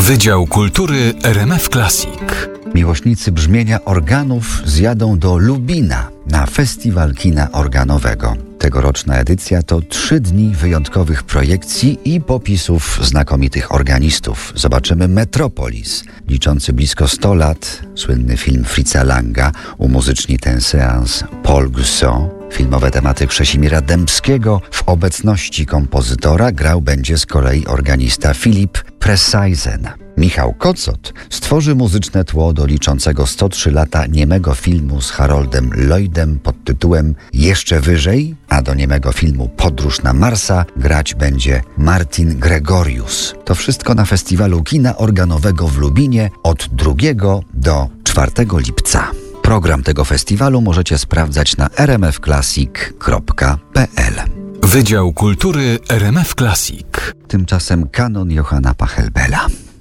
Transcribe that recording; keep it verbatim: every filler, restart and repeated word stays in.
Wydział Kultury R M F Classic. Miłośnicy brzmienia organów zjadą do Lubina na Festiwal Kina Organowego. Tegoroczna edycja to trzy dni wyjątkowych projekcji i popisów znakomitych organistów. Zobaczymy Metropolis, liczący blisko sto lat, słynny film Fritza Langa, umuzyczni ten seans Paul Gusson. Filmowe tematy Krzesimira Dębskiego. W obecności kompozytora grał będzie z kolei organista Filip Presaisen. Michał Kocot stworzy muzyczne tło do liczącego sto trzy lata niemego filmu z Haroldem Lloydem pod tytułem Jeszcze wyżej, a do niemego filmu Podróż na Marsa grać będzie Martin Gregorius. To wszystko na Festiwalu Kina Organowego w Lubinie od drugiego do czwartego lipca. Program tego festiwalu możecie sprawdzać na r m f classic kropka p l. Wydział Kultury R M F Classic. Tymczasem kanon Johanna Pachelbela.